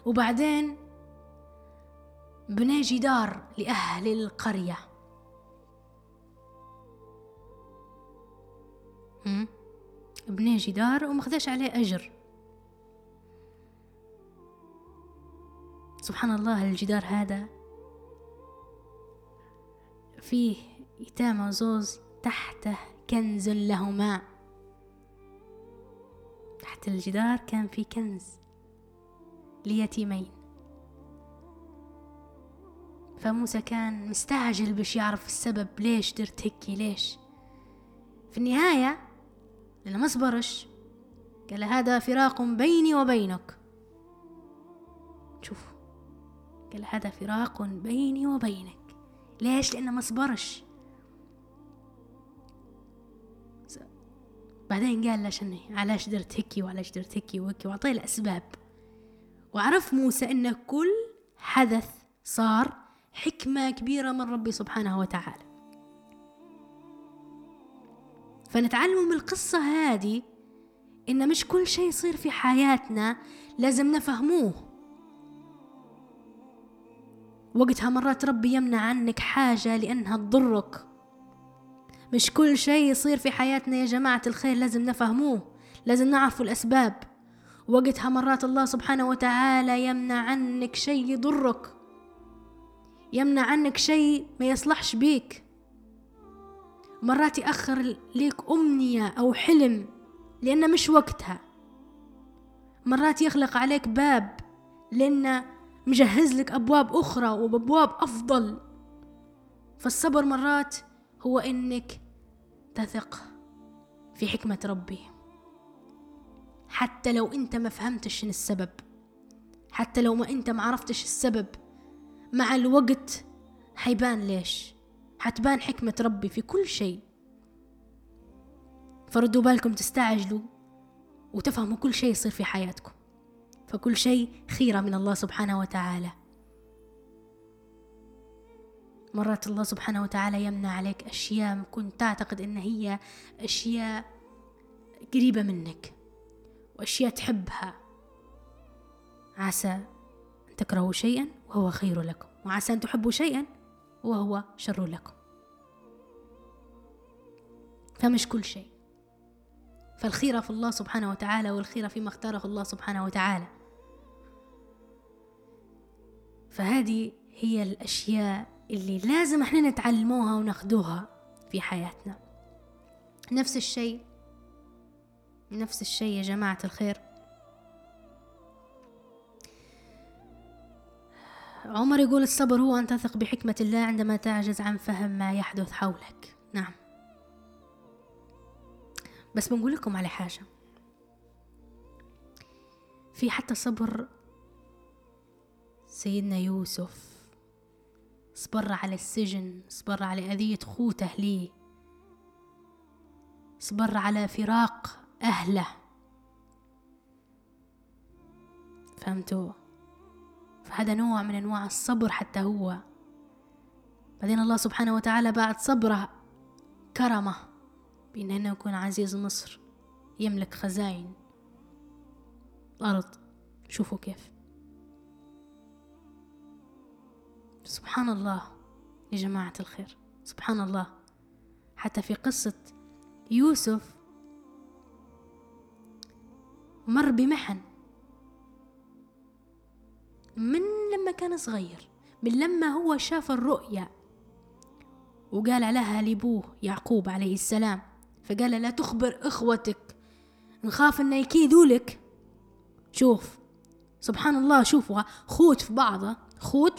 وبعدين بنى جدار لأهل القرية. بنى جدار وما خداش عليه أجر. سبحان الله، الجدار هذا فيه يتامى زوز تحته كنز لهما. تحت الجدار كان في كنز ليتيمين. فموسى كان مستعجل باش يعرف السبب، ليش درت هيك، ليش. في النهاية لأنه ما صبرش قال هذا فراق بيني وبينك. شوفوا، قال هذا فراق بيني وبينك. ليش؟ لأنه ما صبرش. بعدين قال له شنو، علاش درت هيك وعلاش درت هيك وهيك، وعطيه الأسباب. وعرف موسى أن كل حدث صار حكمة كبيرة من ربي سبحانه وتعالى. فنتعلم من القصة هذه إن مش كل شيء يصير في حياتنا لازم نفهموه. وقتها مرات ربي يمنع عنك حاجة لأنها تضرك. مش كل شيء يصير في حياتنا يا جماعة الخير لازم نفهموه، لازم نعرف الأسباب. وقتها مرات الله سبحانه وتعالى يمنع عنك شيء يضرك، يمنع عنك شيء ما يصلحش بيك. مرات يأخر ليك أمنية أو حلم لأنه مش وقتها. مرات يخلق عليك باب لأنه مجهز لك أبواب أخرى وأبواب أفضل. فالصبر مرات هو إنك تثق في حكمة ربي، حتى لو أنت ما فهمتش السبب، حتى لو ما أنت ما عرفتش السبب، مع الوقت حيبان ليش، حتبان حكمة ربي في كل شيء. فردوا بالكم تستعجلوا وتفهموا كل شيء يصير في حياتكم، فكل شيء خيرة من الله سبحانه وتعالى. مرات الله سبحانه وتعالى يمنع عليك أشياء كنت تعتقد إن هي أشياء قريبة منك وأشياء تحبها. عسى أن تكرهوا شيئا وهو خير لكم، وعسى أن تحبوا شيئا وهو شر لكم. فمش كل شيء، فالخيرة في الله سبحانه وتعالى، والخيرة فيما اختاره الله سبحانه وتعالى. فهذه هي الأشياء اللي لازم احنا نتعلموها وناخدوها في حياتنا. نفس الشيء يا جماعة الخير. عمر يقول الصبر هو أن تثق بحكمة الله عندما تعجز عن فهم ما يحدث حولك. نعم، بس بنقول لكم على حاجة، في حتى صبر سيدنا يوسف، صبر على السجن، صبر على أذية خوته ليه، صبر على فراق أهله. فهمتوا؟ فهذا نوع من أنواع الصبر حتى هو. بعدين الله سبحانه وتعالى بعد صبره كرمه بأنه يكون عزيز مصر، يملك خزائن الأرض. شوفوا كيف، سبحان الله يا جماعة الخير، سبحان الله. حتى في قصة يوسف مر بمحن من لما كان صغير، من لما هو شاف الرؤيا وقال عليها لأبوه يعقوب عليه السلام، فقال لا تخبر إخوتك نخاف أن يكيدوا لك. شوف سبحان الله، شوفوا خوت في بعض، خوت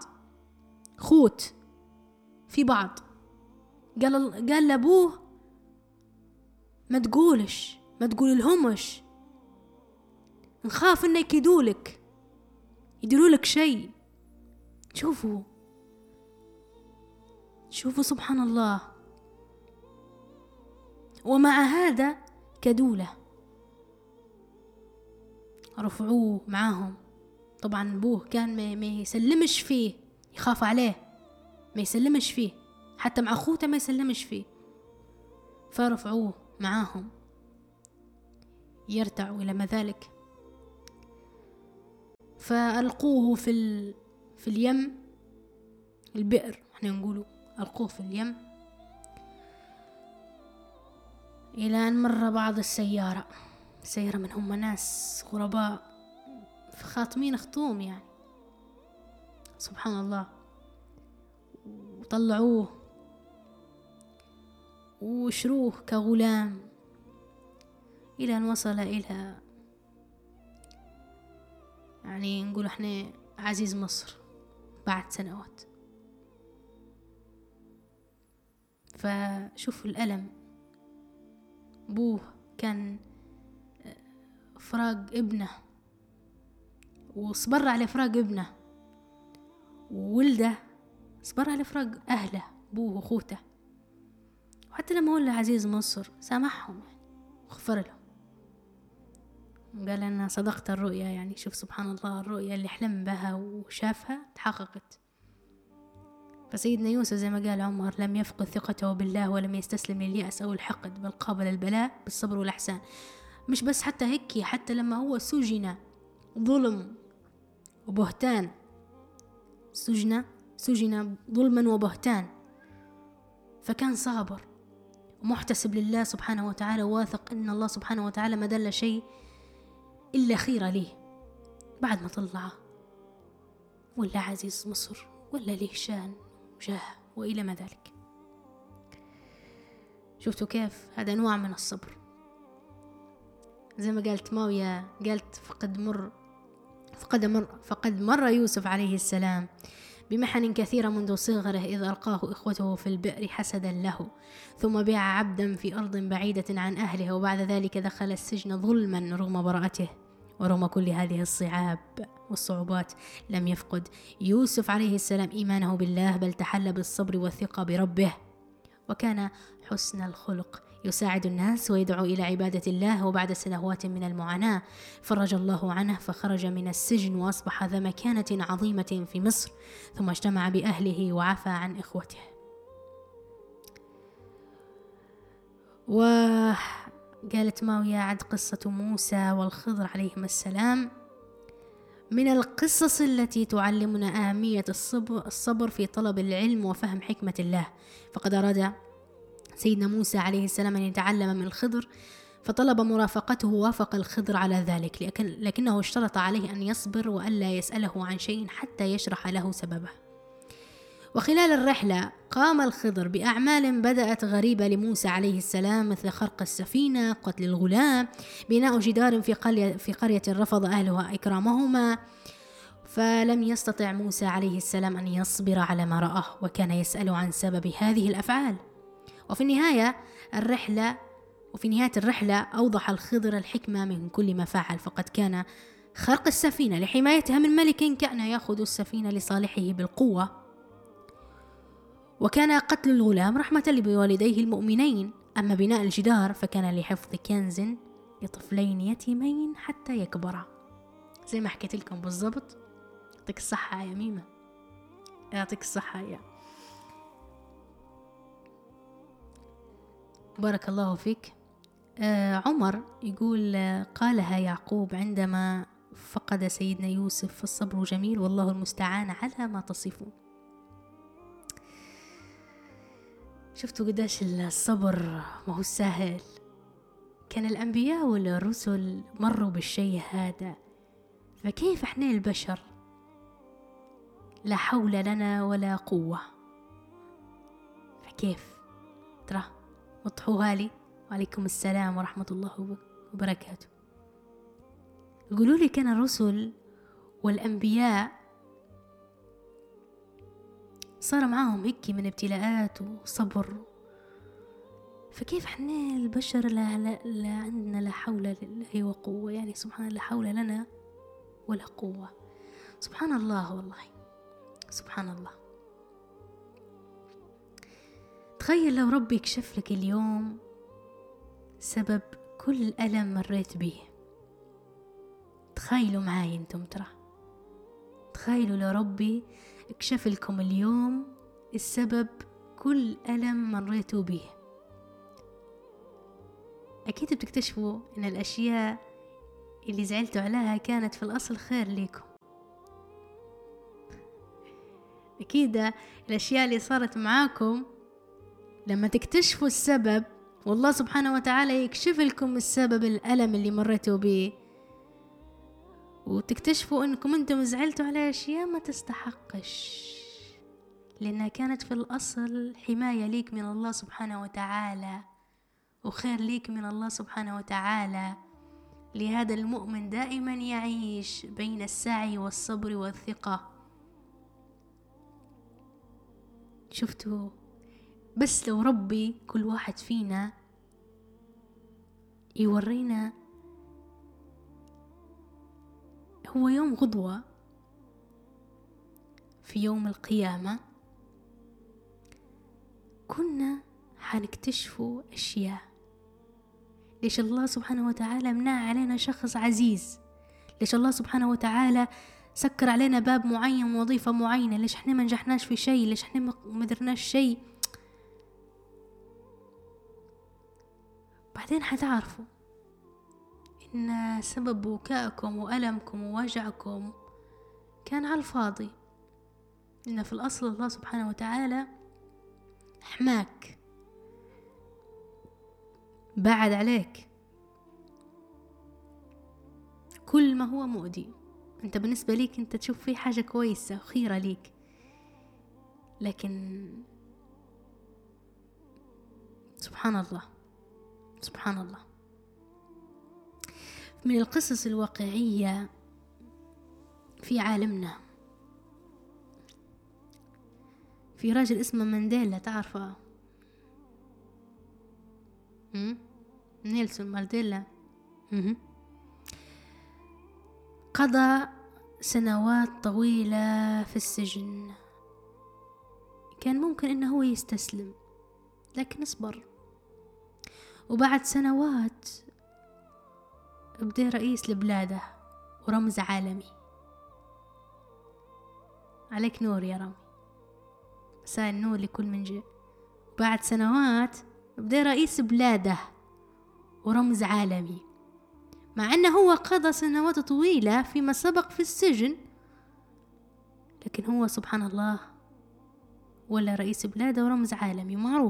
في بعض. قال لأبوه ما تقول لهمش، نخاف أن يكيدوا لك، يديروا لك شيء. شوفوا سبحان الله. ومع هذا كدولة رفعوه معاهم. طبعا أبوه كان ما يسلمش فيه، يخاف عليه، ما يسلمش فيه، حتى مع أخوته ما يسلمش فيه. فرفعوه معاهم، يرتعوا إلى ما ذلك. فألقوه في اليم، البئر احنا نقوله، ألقوه في اليم، إلى أن مر بعض السيارة من هم ناس غرباء خاطمين خطوم يعني، سبحان الله، وطلعوه وشروه كغلام إلى أن وصل إلى يعني نقول احنا عزيز مصر بعد سنوات. فشوفوا الألم، أبوه كان فراق ابنه وصبر على فراق ابنه، وولده صبر على فراق أهله أبوه وأخوته، وحتى لما هو عزيز مصر سامحهم يعني وغفر لهم، قال أنا صدقت الرؤيا. يعني شوف سبحان الله، الرؤيا اللي حلم بها وشافها تحققت. فسيدنا يوسف زي ما قال عمر لم يفقد ثقته بالله ولم يستسلم لليأس أو الحقد، بل قابل البلاء بالصبر والإحسان. مش بس حتى هيك، حتى لما هو سجن ظلم وبهتان، سجن ظلما وبهتان، فكان صابر ومحتسب لله سبحانه وتعالى، واثق أن الله سبحانه وتعالى ما دل شيء إلا خير ليه. بعد ما طلعه ولا عزيز مصر ولا ليه شان وجاه وإلى ما ذلك. شفتوا كيف هذا أنواع من الصبر. زي ما قالت ماوية، قالت فقد مر يوسف عليه السلام بمحن كثيرة منذ صغره، إذ ألقاه إخوته في البئر حسدا له، ثم باع عبدا في أرض بعيدة عن أهله، وبعد ذلك دخل السجن ظلما رغم براءته. ورغم كل هذه الصعاب والصعوبات لم يفقد يوسف عليه السلام إيمانه بالله، بل تحلى بالصبر والثقة بربه، وكان حسن الخلق، يساعد الناس ويدعو إلى عبادة الله. وبعد سنوات من المعاناة فرج الله عنه، فخرج من السجن وأصبح ذا مكانة عظيمة في مصر، ثم اجتمع بأهله وعفى عن إخوته. وقالت ماوية عد قصة موسى والخضر عليهما السلام من القصص التي تعلمنا أهمية الصبر في طلب العلم وفهم حكمة الله. فقد أراد سيدنا موسى عليه السلام أن يتعلم من الخضر، فطلب مرافقته، ووافق الخضر على ذلك، لكنه اشترط عليه أن يصبر وألا يسأله عن شيء حتى يشرح له سببه. وخلال الرحلة قام الخضر بأعمال بدأت غريبة لموسى عليه السلام، مثل خرق السفينة، قتل الغلام، بناء جدار في قرية رفض أهلها إكرامهما. فلم يستطع موسى عليه السلام أن يصبر على ما رآه، وكان يسأل عن سبب هذه الأفعال. وفي نهاية الرحلة أوضح الخضر الحكمة من كل ما فعل، فقد كان خرق السفينة لحمايتها من ملك كان يأخذ السفينة لصالحه بالقوة، وكان قتل الغلام رحمة بوالديه المؤمنين، أما بناء الجدار فكان لحفظ كنز لطفلين يتيمين حتى يكبرا. زي ما حكيت لكم بالضبط. يعطيك الصحة يا ميمة، يعطيك الصحة يا بارك الله فيك. عمر يقول قالها يعقوب عندما فقد سيدنا يوسف: فالصبر جميل والله المستعان على ما تصفون. شفتوا قداش الصبر ما هو سهل. كان الأنبياء والرسل مروا بالشيء هذا، فكيف احنا البشر لا حول لنا ولا قوة؟ فكيف ترى؟ وضحوها لي. وعليكم السلام ورحمة الله وبركاته. قولوا لي، كان الرسل والأنبياء صار معاهم هيك من ابتلاءات وصبر، فكيف احنا البشر لا عندنا لا حول لله وقوة؟ يعني سبحان، لا حول لنا ولا قوة. سبحان الله، والله سبحان الله. تخيل لو ربي يكشف لك اليوم سبب كل ألم مريت به. تخيلوا معاي انتم، ترى تخيلوا لو ربي اكشف لكم اليوم السبب كل ألم مريتوا به. أكيد بتكتشفوا إن الأشياء اللي زعلتوا عليها كانت في الأصل خير ليكم. أكيد الأشياء اللي صارت معاكم لما تكتشفوا السبب، والله سبحانه وتعالى يكشف لكم السبب الألم اللي مريتوا به، وتكتشفوا أنكم أنتم زعلتوا على أشياء ما تستحقش، لأنها كانت في الأصل حماية ليك من الله سبحانه وتعالى وخير ليك من الله سبحانه وتعالى. لهذا المؤمن دائما يعيش بين السعي والصبر والثقة. شفتوا؟ بس لو ربي كل واحد فينا يورينا هو يوم غدوة في يوم القيامة، كنا حنكتشفوا أشياء. ليش الله سبحانه وتعالى منع علينا شخص عزيز؟ ليش الله سبحانه وتعالى سكر علينا باب معين، وظيفة معينة؟ ليش احنا ما نجحناش في شيء؟ ليش احنا ما درناش شيء؟ بعدين حتعرفوا إن سبب بكائكم وألمكم ووجعكم كان على الفاضي، إن في الأصل الله سبحانه وتعالى حماك، بعد عليك كل ما هو مؤذي. أنت بالنسبة ليك أنت تشوف فيه حاجة كويسة وخيرة ليك، لكن سبحان الله سبحان الله. من القصص الواقعية في عالمنا في راجل اسمه مانديلا، تعرفه؟ نيلسون مانديلا. قضى سنوات طويلة في السجن. كان ممكن انه هو يستسلم، لكن اصبر، وبعد سنوات بدأ رئيس لبلاده ورمز عالمي. عليك نور يا رامي، مساء النور لكل من جاء. بعد سنوات بدأ رئيس بلاده ورمز عالمي، مع أنه هو قضى سنوات طويلة فيما سبق في السجن، لكن هو سبحان الله ولا رئيس بلاده ورمز عالمي معروف.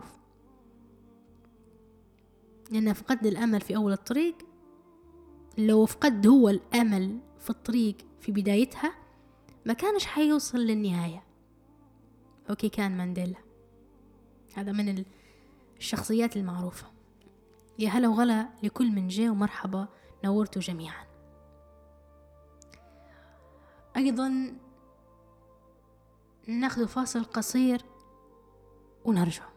لأنه فقد الأمل في أول الطريق. لو فقد هو الأمل في الطريق في بدايتها ما كانش حيوصل للنهاية. أوكي، كان مانديلا هذا من الشخصيات المعروفة. يا هلا وغلا لكل من جاء، ومرحبا، نورتوا جميعا. أيضا ناخذ فاصل قصير ونرجع.